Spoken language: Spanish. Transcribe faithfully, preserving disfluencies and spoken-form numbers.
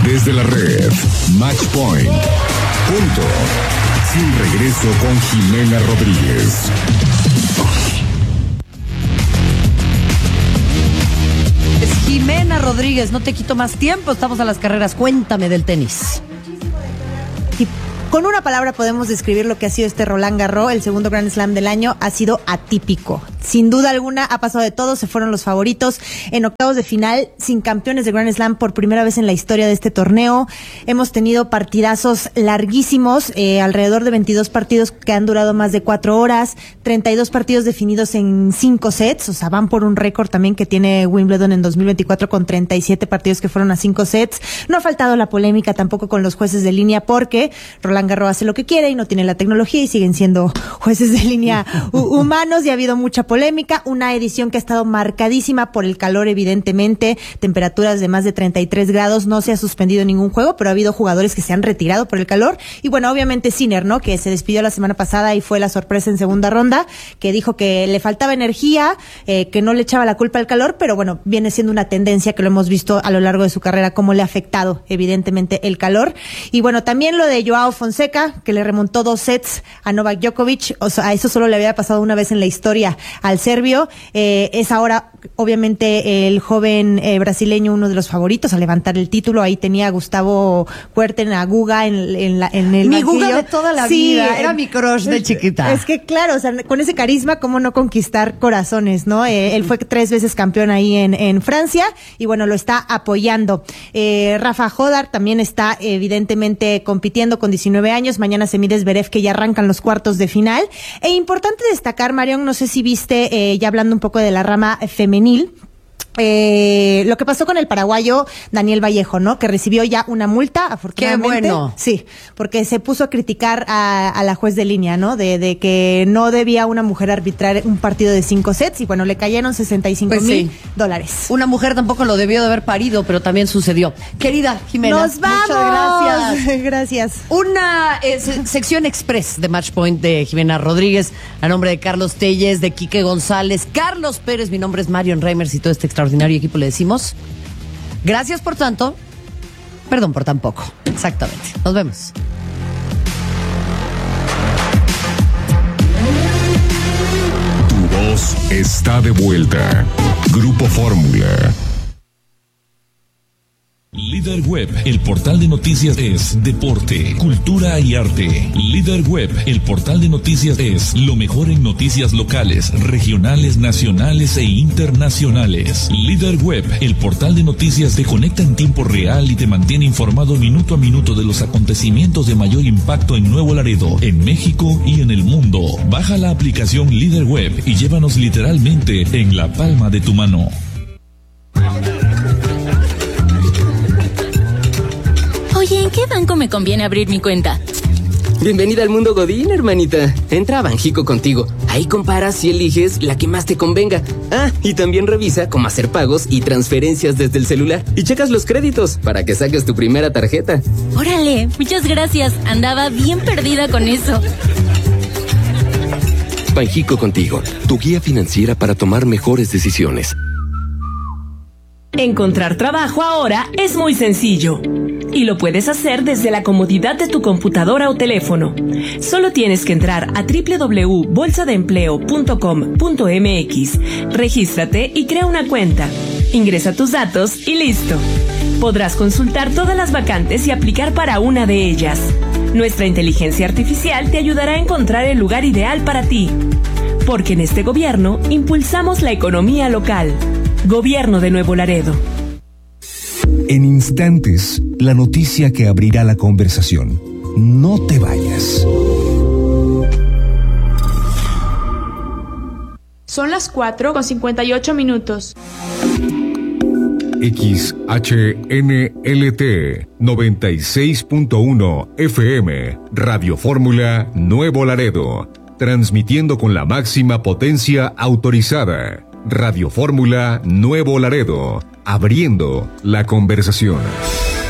Desde la red, Match Point. Punto. Sin regreso con Jimena Rodríguez. Es Jimena Rodríguez, no te quito más tiempo, estamos a las carreras. Cuéntame del tenis. Y con una palabra podemos describir lo que ha sido este Roland Garros, el segundo Grand Slam del año. Ha sido atípico. Sin duda alguna ha pasado de todo, se fueron los favoritos en octavos de final, sin campeones de Grand Slam por primera vez en la historia de este torneo. Hemos tenido partidazos larguísimos, eh, alrededor de veintidós partidos que han durado más de cuatro horas, treinta y dos partidos definidos en cinco sets, o sea, van por un récord también que tiene Wimbledon en dos mil veinticuatro con treinta y siete partidos que fueron a cinco sets. No ha faltado la polémica tampoco con los jueces de línea porque Roland Garros hace lo que quiere y no tiene la tecnología y siguen siendo jueces de línea humanos, y ha habido mucha polémica. Polémica, una edición que ha estado marcadísima por el calor, evidentemente, temperaturas de más de treinta y tres grados, no se ha suspendido ningún juego, pero ha habido jugadores que se han retirado por el calor, y bueno, obviamente Sinner, ¿no?, que se despidió la semana pasada y fue la sorpresa en segunda ronda, que dijo que le faltaba energía, eh, que no le echaba la culpa al calor, pero bueno, viene siendo una tendencia que lo hemos visto a lo largo de su carrera, cómo le ha afectado, evidentemente, el calor. Y bueno, también lo de Joao Fonseca, que le remontó dos sets a Novak Djokovic, o sea, a eso solo le había pasado una vez en la historia al serbio. Eh, es ahora obviamente el joven eh, brasileño uno de los favoritos a levantar el título. Ahí tenía a Gustavo Kuerten, a Guga en, en, la, en el mi banquillo. Guga de toda la sí, vida, era mi crush de chiquita. Es que claro, o sea, con ese carisma, cómo no conquistar corazones, ¿no? Eh, él fue tres veces campeón ahí en, en Francia y bueno, lo está apoyando. Eh, Rafa Jodar también está evidentemente compitiendo con diecinueve años. Mañana se mide Zverev, que ya arrancan los cuartos de final. E importante destacar, Marión, no sé si viste, eh, ya hablando un poco de la rama femenil, Eh, lo que pasó con el paraguayo Daniel Vallejo, ¿no? Que recibió ya una multa, afortunadamente. ¡Qué bueno! Sí, porque se puso a criticar a, a la juez de línea, ¿no? De, de que no debía una mujer arbitrar un partido de cinco sets y bueno, le cayeron sesenta y cinco Pues mil sí. dólares. Una mujer tampoco lo debió de haber parido, pero también sucedió. Querida Jimena, ¡Nos vamos! muchas gracias. Gracias. Una eh, se- sección express de Match Point de Jimena Rodríguez, a nombre de Carlos Telles, de Quique González, Carlos Pérez, mi nombre es Marion Reimers y todo este extraordinario equipo le decimos gracias por tanto, perdón por tan poco. Exactamente. Nos vemos. Tu voz está de vuelta. Grupo Fórmula. Líder Web, el portal de noticias es deporte, cultura y arte. Líder Web, el portal de noticias es lo mejor en noticias locales, regionales, nacionales e internacionales. Líder Web, el portal de noticias te conecta en tiempo real y te mantiene informado minuto a minuto de los acontecimientos de mayor impacto en Nuevo Laredo, en México y en el mundo. Baja la aplicación Líder Web y llévanos literalmente en la palma de tu mano. Oye, ¿en qué banco me conviene abrir mi cuenta? Bienvenida al mundo Godín, hermanita. Entra a Banjico Contigo. Ahí comparas y eliges la que más te convenga. Ah, y también revisa cómo hacer pagos y transferencias desde el celular. Y checas los créditos para que saques tu primera tarjeta. Órale, muchas gracias. Andaba bien perdida con eso. Banjico Contigo, tu guía financiera para tomar mejores decisiones. Encontrar trabajo ahora es muy sencillo. Y lo puedes hacer desde la comodidad de tu computadora o teléfono. Solo tienes que entrar a doble u doble u doble u punto bolsa de empleo punto com punto m x, regístrate y crea una cuenta. Ingresa tus datos y listo. Podrás consultar todas las vacantes y aplicar para una de ellas. Nuestra inteligencia artificial te ayudará a encontrar el lugar ideal para ti. Porque en este gobierno impulsamos la economía local. Gobierno de Nuevo Laredo. En instantes, la noticia que abrirá la conversación. No te vayas. Son las cuatro con cincuenta y ocho minutos. X H N L T noventa y seis punto uno F M, Radio Fórmula Nuevo Laredo, transmitiendo con la máxima potencia autorizada. Radio Fórmula Nuevo Laredo, abriendo la conversación.